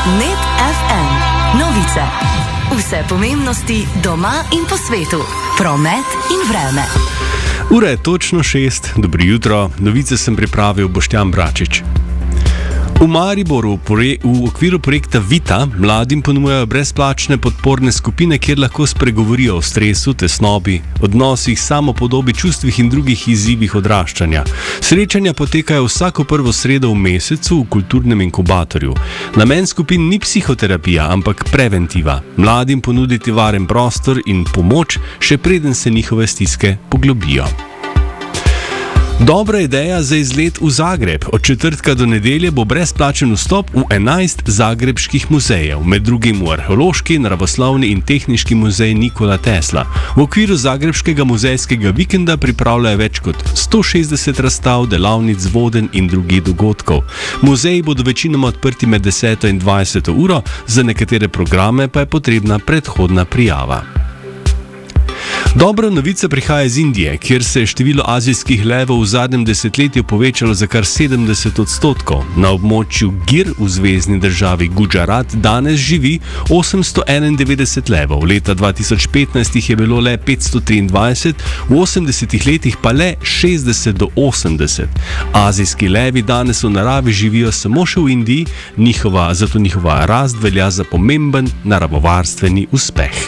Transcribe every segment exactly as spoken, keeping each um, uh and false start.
Net ef em. Novice. Vse pomembnosti doma in po svetu. Promet in vreme. Ura je točno šest, dobro jutro, novice sem pripravil Boštjan Bračič. V Mariboru v okviru projekta Vita mladim ponujajo brezplačne podporne skupine, kjer lahko spregovorijo o stresu, tesnobi, odnosih, samopodobi, čustvih in drugih izzivih odraščanja. Srečanja potekajo vsako prvo sredo v mesecu v kulturnem inkubatorju. Namen skupin ni psihoterapija, ampak preventiva. Mladim ponuditi varen prostor in pomoč, še preden se njihove stiske poglobijo. Dobra ideja za izlet v Zagreb. Od četrtka do nedelje bo brezplačen vstop v enajst zagrebških muzejev, med drugim v arheološki, naravoslovni in tehniški muzej Nikola Tesla. V okviru zagrebškega muzejskega vikenda pripravljajo več kot sto šestdeset razstav, delavnic, vodenj in drugih dogodkov. Muzeji bodo večinoma odprti med deseto in dvajseto uro, za nekatere programe pa je potrebna predhodna prijava. Dobra novica prihaja iz Indije, kjer se je število azijskih levov v zadnjem desetletju povečalo za kar sedemdeset odstotkov. Na območju Gir v zvezni državi Gujarat danes živi osemsto enaindevetdeset levov. Leta dva tisoč petnajst jih je bilo le petsto triindvajset, v osemdesetih letih pa le šestdeset do osemdeset. Azijski levi danes v naravi živijo samo še v Indiji, njihova, zato njihova rast velja za pomemben naravovarstveni uspeh.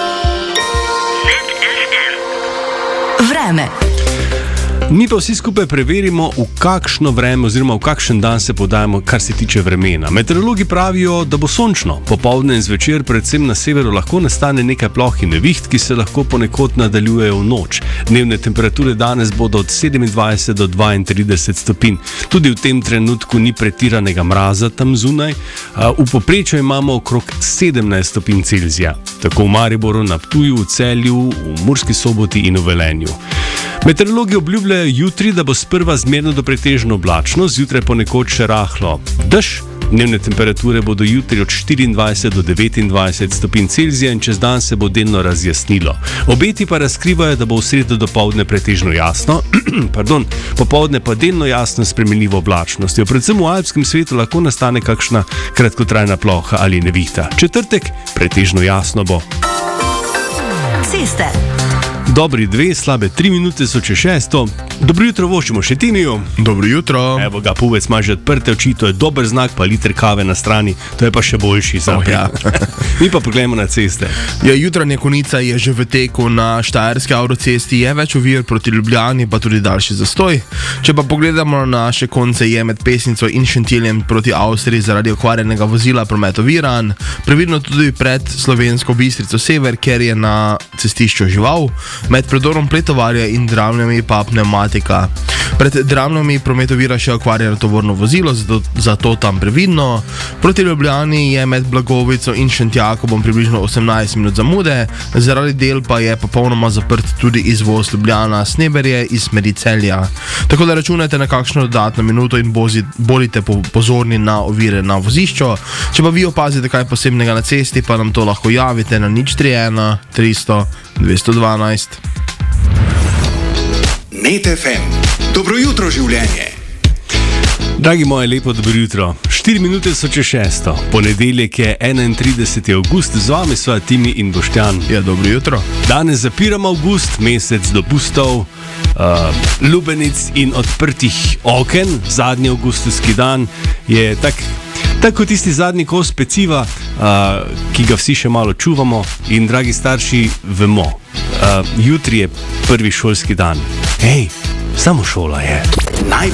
Vreme. Mi pa vsi skupaj preverimo, v kakšno vreme oziroma v kakšen dan se podajamo, kar se tiče vremena. Meteorologi pravijo, da bo sončno. Popoldne in zvečer, predvsem na severu, lahko nastane nekaj ploh in neviht, ki se lahko ponekod nadaljujejo v noč. Dnevne temperature danes bodo od sedemindvajset do dvaintrideset stopinj. Tudi v tem trenutku ni pretiranega mraza tam zunaj. V povprečju imamo okrog sedemnajst stopinj Celzija. Tako v Mariboru, na Ptuju, v Celju, v Murski Soboti in v Velenju. Meteorologi obljubljajo jutri, da bo sprva zmerno do pretežno oblačno, zjutraj ponekod še rahlo dež. Dnevne temperature bodo jutri od štiriindvajset do devetindvajset stopinj Celzija in čez dan se bo delno razjasnilo. Obeti pa razkrivajo, da bo v sredo dopoldne pretežno jasno, pardon, popoldne pa delno jasno spremenljivo oblačnostjo. Predvsem v alpskem svetu lahko nastane kakšna kratkotrajna ploha ali nevihta. Četrtek pretežno jasno bo. Ceste. Dobri dve, slabe tri minute so čez šesto. Dobro jutro voščimo še Tiniju. Dobro jutro. Evo ga, puvec ima že odprte oči, to je dober znak, pa liter kave na strani, to je pa še boljši. Oh, ja. Mi pa pogledamo na ceste. Ja, jutranja konica je že v teku. Na štajerski avtocesti je več ovir proti Ljubljani, pa tudi daljši zastoj. Če pa pogledamo na naše konce, je med Pesnico in Šentiljem proti Avstriji zaradi okvarjenega vozila promet oviran. Previdno tudi pred Slovensko Bistrico sever, ker je na cestišču žival. Med predorom Pletovarja in Dravljami pa pneumatika. Pred Dravljami promet ovira še okvarjeno tovorno vozilo, zato, zato tam previdno. Proti Ljubljani je med Blagovico in Šentjakobom približno osemnajst minut zamude, zaradi del pa je popolnoma zaprt tudi izvoz Ljubljana-Sneberje iz smeri Celja. Tako da računajte na kakšno dodatno minuto in bozi, bodite po, pozorni na ovire na vozišču. Če pa vi opazite kaj posebnega na cesti, pa nam to lahko javite na nič tri ena tristo dvesto dvanajst. Net ef em. Dobro jutro, življenje. Dragi moji, lepo dobro jutro. štiri minute so čez šesto. Ponedeljek je enaintrideseti avgust, z vami sva Timi in Boštjan. Ja, dobro jutro. Danes zapiramo avgust, mesec dopustov, uh, lubenic in odprtih oken. Zadnji avgustovski dan je tak, tak kot tisti zadnji kos peciva, uh, ki ga vsi še malo čuvamo in, dragi starši, vemo, uh, jutri je prvi šolski dan. Hej, samo šola je. Naj